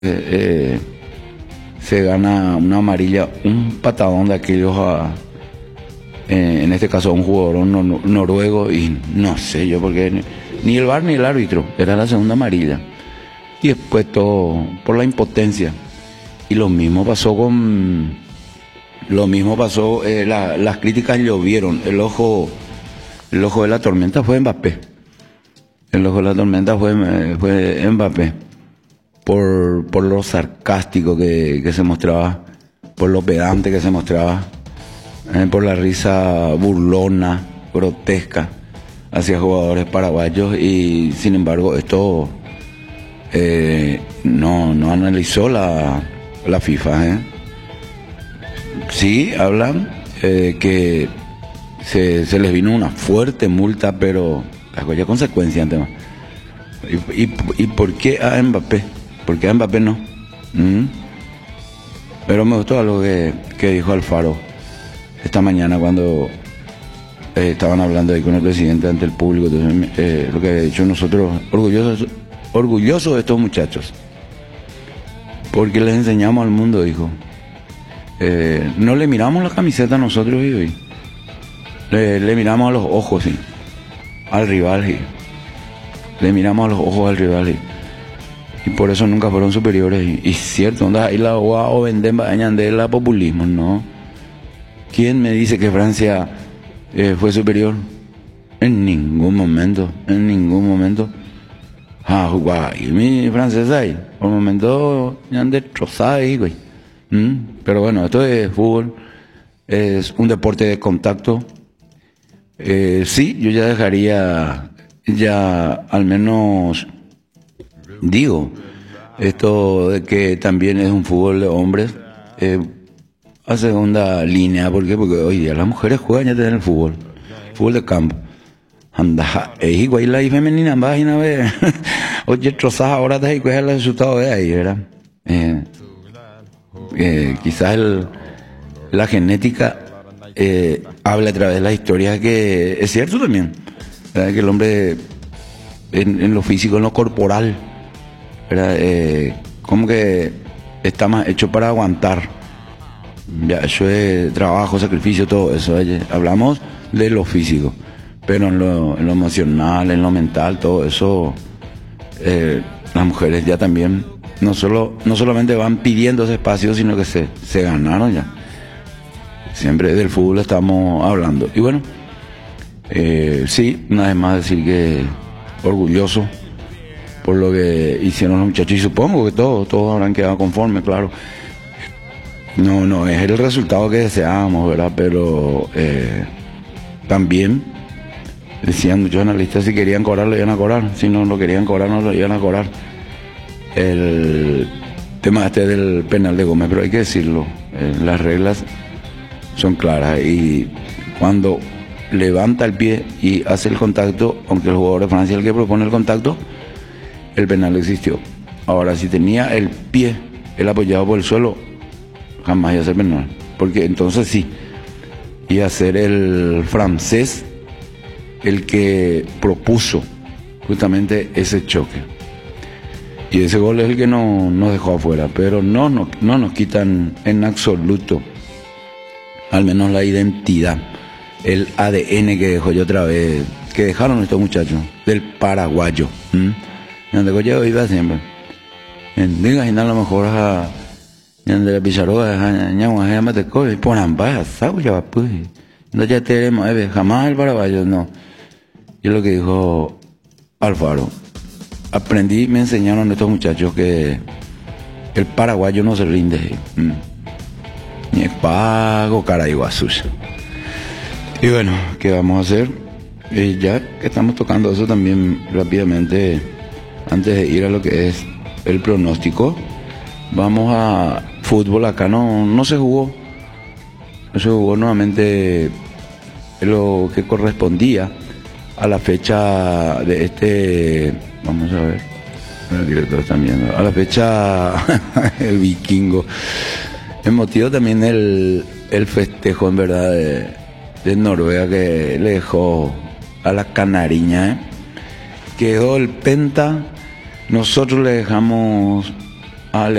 se gana una amarilla, un patadón de aquellos en este caso a un jugador noruego, y no sé yo porque ni el VAR ni el árbitro, era la segunda amarilla. Y después todo por la impotencia. Y lo mismo pasó las críticas llovieron. El ojo de la tormenta fue Mbappé. El ojo de la tormenta fue Mbappé. Por lo sarcástico que se mostraba, por lo pedante que se mostraba, por la risa burlona, grotesca hacia jugadores paraguayos. Y sin embargo esto no analizó la FIFA. Sí hablan que se les vino una fuerte multa, pero la consecuencia ante más. ¿Y por qué a Mbappé? ¿Por qué a Mbappé no? Pero me gustó algo que dijo Alfaro esta mañana cuando estaban hablando ahí con el presidente ante el público. Entonces, lo que había dicho: nosotros orgullosos de estos muchachos, porque les enseñamos al mundo, dijo. No le miramos la camiseta a nosotros, hoy le miramos a los ojos, sí, al rival, sí. Le miramos a los ojos al rival, sí. Y por eso nunca fueron superiores. Y cierto, onda ahí la OA o venden de la populismo, no. ¿Quién me dice que Francia fue superior? En ningún momento. Y mi francesa ahí, por el momento ya han destrozado ahí, güey. Pero bueno, esto es fútbol, es un deporte de contacto. Sí, yo ya dejaría, ya al menos digo, esto de que también es un fútbol de hombres, a segunda línea. ¿Por qué? Porque hoy día las mujeres juegan ya en el fútbol de campo. Anda, igual la femenina, imagina, ve. Oye, trozas ahora te hay que el resultado de ahí, ¿verdad? Quizás la genética habla a través de la historia, que es cierto también, ¿verdad? Que el hombre en lo físico, en lo corporal, ¿verdad? Como que está más hecho para aguantar. Ya, eso es trabajo, sacrificio, todo eso. Hablamos de lo físico, pero en lo emocional, en lo mental, todo eso, las mujeres ya también no solamente van pidiendo ese espacio, sino que se ganaron ya. Siempre del fútbol estamos hablando. Y bueno, sí, una vez más decir que orgulloso por lo que hicieron los muchachos, y supongo que todos habrán quedado conformes, claro. No es el resultado que deseábamos, ¿verdad? Pero también decían muchos analistas, si querían cobrar lo iban a cobrar, si no lo querían cobrar no lo iban a cobrar. El tema del penal de Gómez, pero hay que decirlo, las reglas son claras, y cuando levanta el pie y hace el contacto, aunque el jugador de Francia es el que propone el contacto, el penal existió. Ahora, si tenía el pie, el apoyado por el suelo, jamás iba a ser penal, porque entonces sí iba a ser el francés el que propuso justamente ese choque, y ese gol es el que nos dejó afuera. Pero no nos quitan en absoluto, al menos la identidad, el ADN que dejó yo otra vez, que dejaron estos muchachos del paraguayo. Donde yo iba siempre diga, y a lo mejor a de la Picharoga, y por ambas, ¿sabes? No, ya tenemos, jamás el paraguayo, no. Y lo que dijo Alfaro, aprendí, me enseñaron estos muchachos que el paraguayo no se rinde. Ni es pago, cara y guasucha. Y bueno, ¿qué vamos a hacer? Ya que estamos tocando eso también rápidamente, antes de ir a lo que es el pronóstico, vamos a fútbol. Acá no se jugó. No se jugó nuevamente lo que correspondía a la fecha de vamos a ver, el director está viendo, a la fecha el vikingo. Emotivo también el festejo, en verdad, de Noruega, que le dejó a la canariña, quedó el penta. Nosotros le dejamos a